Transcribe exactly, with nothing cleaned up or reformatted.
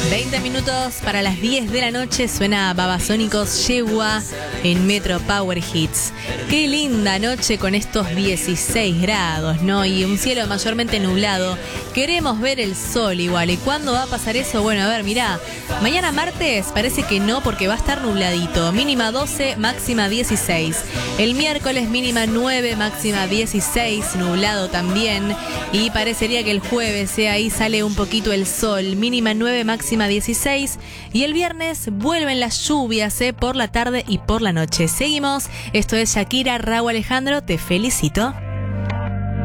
veinte minutos para las diez de la noche suena Babasónicos Yegua en Metro Power Hits. Qué linda noche con estos dieciséis grados, ¿no? Y un cielo mayormente nublado. Queremos ver el sol igual. ¿Y cuándo va a pasar eso? Bueno, a ver, mirá. Mañana martes parece que no porque va a estar nubladito. Mínima doce, máxima dieciséis. El miércoles mínima nueve, máxima dieciséis, nublado también. Y parecería que el jueves, eh, ahí sale un poquito el sol. Mínima nueve, máxima dieciséis. Y el viernes vuelven las lluvias eh, por la tarde y por la noche. Seguimos. Esto es Shakira, Rauw Alejandro. Te felicito.